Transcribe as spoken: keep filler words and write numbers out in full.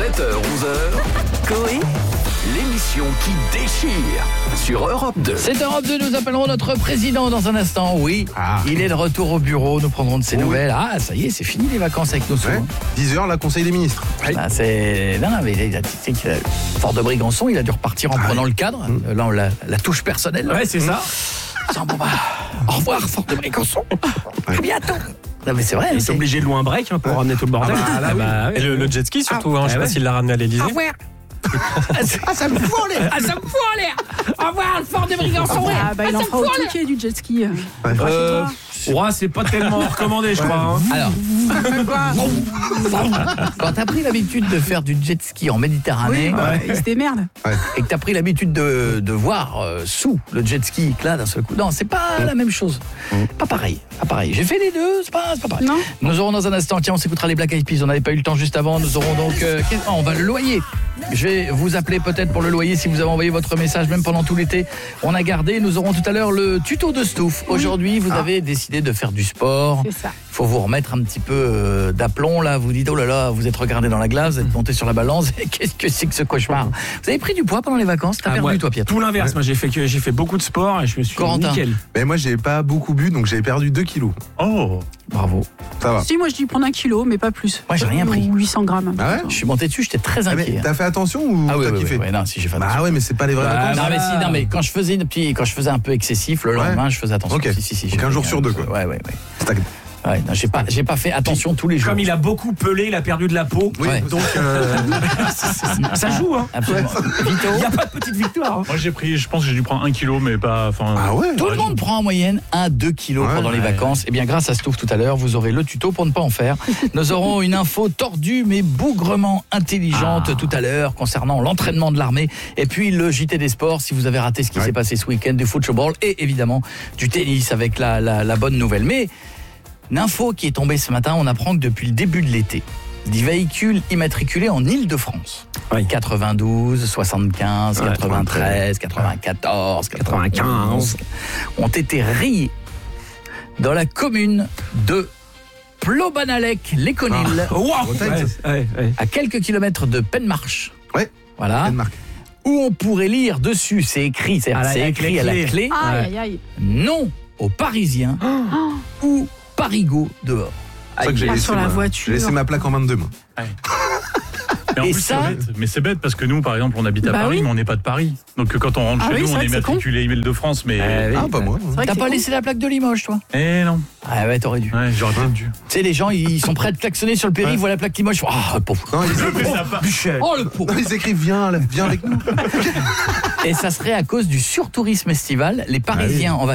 sept heures onze heures, Coé, l'émission qui déchire sur Europe deux. C'est Europe deux, nous appellerons notre président dans un instant, oui. Ah. Il est de retour au bureau, nous prendrons de ses Oui. nouvelles. Ah, ça y est, c'est fini les vacances avec nos sous. Ouais. hein. dix heures, la Conseil des ministres. Ah, c'est... Non, non, mais il a, tu sais qu'il a... Fort de Brégançon, il a dû repartir en Ah, prenant oui. le cadre. Euh, Là, on l'a la touche personnelle. Ouais, c'est ça. Tiens, bon, bah, au revoir, Fort de Brégançon. À bientôt. Non, mais c'est vrai. Il est c'est... obligé de louer un break hein, pour ramener tout le bordel. Ah bah, Ah bah, oui. Et le, le jet ski surtout, hein, je sais Ah pas ouais. s'il l'a ramené à l'Elysée. Ah, ça me fout en l'air. Ah, ça me fout en l'air. Au revoir, le Fort de Brégançon. Ah bah il en fera au ticket du jet ski. Euh, ouais, c'est pas tellement recommandé, je crois. hein. Alors, quand t'as pris l'habitude de faire du jet ski en Méditerranée, Oui, bah, il se démerde. et que t'as pris l'habitude de, de voir euh, sous le jet ski là d'un seul coup. Non, c'est pas la même chose. Pas pareil. Pas pareil. J'ai fait les deux, c'est pas, c'est pas pareil. Non. Nous aurons dans un instant, tiens, on s'écoutera les Black Eyed Peas, on n'avait pas eu le temps juste avant. Nous aurons donc, euh, quel- ah, on va le loyer. Je vais vous appeler peut-être pour le loyer si vous avez envoyé votre message, même pendant tout l'été. On a gardé, nous aurons tout à l'heure le tuto de Stouff. Aujourd'hui, vous avez décidé de faire du sport. C'est ça. Il faut vous remettre un petit peu euh, d'aplomb là, vous dites oh là là, vous êtes regardé dans la glace, vous êtes monté sur la balance, et qu'est-ce que c'est que ce cauchemar? Vous avez pris du poids pendant les vacances? T'as Ah, perdu moi, toi, Pierre? Tout l'inverse. Moi, j'ai fait que j'ai fait beaucoup de sport et je me suis Corentin. nickel. Mais moi, j'ai pas beaucoup bu, donc j'ai perdu deux kilos. Oh, Bravo. Ça va. Si, moi je dis prendre un kilo, mais pas plus. Moi, j'ai rien pris. Ou huit cents grammes. Ah ouais Je suis monté dessus, j'étais très Ah, inquiet. mais hein. t'as fait attention ou Ah oui, t'as oui, kiffé oui, oui, non, si j'ai fait attention. Bah ouais, mais c'est pas les vraies Bah, vacances. Non mais, Ah. si, non mais quand je faisais une petite- quand je faisais un peu excessif le Ouais. lendemain, je faisais attention. Ok. Si, si, si, Donc j'ai un fait jour bien. sur deux, quoi. Ouais ouais ouais. Stagne. Ouais, non, j'ai pas j'ai pas fait attention tous les jours. Comme il a beaucoup pelé, il a perdu de la peau. Oui. Ouais. Donc euh, ça joue. Hein. Absolument. Vito. Il n'y a pas de petite victoire. hein. moi j'ai pris, je pense que j'ai dû prendre un kilo, mais pas. Enfin, Ah ouais. Tout le monde prend en moyenne un à deux kilos Ouais, pendant les ouais, vacances. Et bien grâce à Stouff tout à l'heure, vous aurez le tuto pour ne pas en faire. Nous aurons une info tordue mais bougrement intelligente Ah. tout à l'heure concernant l'entraînement de l'armée. Et puis le J T des sports si vous avez raté ce qui Ouais. s'est passé ce week-end, du football et évidemment du tennis avec la, la, la bonne nouvelle. Mais une info qui est tombée ce matin, on apprend que depuis le début de l'été, des véhicules immatriculés en Île-de-France, Oui. quatre-vingt-douze, soixante-quinze, Ouais, quatre-vingt-treize, quatre-vingt-quatorze, quatre-vingt-quinze, ont été rayés dans la commune de Plobanalec-les-Conil, Wow. Bretagne, Ouais, ouais, ouais. à quelques kilomètres de Penmarche. Ouais. Voilà. Danemark. Où on pourrait lire dessus, c'est écrit, c'est, À la- c'est avec écrit les à la clés. clé, Aïe aïe aïe. non aux Parisiens ou Parigot dehors. C'est ça que j'ai Pas laissé, sur la ma- voiture. J'ai laissé ma plaque en vingt-deux, moi. mais en Et plus, ça- c'est bête. Mais c'est bête parce que nous, par exemple, on habite à Bah Paris, oui. mais on n'est pas de Paris. Donc quand on rentre Ah chez oui, nous, c'est on vrai est que c'est con. matriculé Île-de-France, mais. Euh, oui. Ah, pas moi. C'est vrai que T'as c'est pas con. laissé la plaque de Limoges, toi? Eh non. Ah ouais, t'aurais dû. Ouais, j'aurais peut-être dû. Tu sais, les gens, ils sont prêts à te klaxonner sur le périph', Ouais. voilà la plaque Limoges. ils font, ah, le pauvre. Non, ils, Oh, le pauvre. non, ils écrivent viens, là, viens avec nous. Et ça serait à cause du surtourisme estival. Les Parisiens en vacances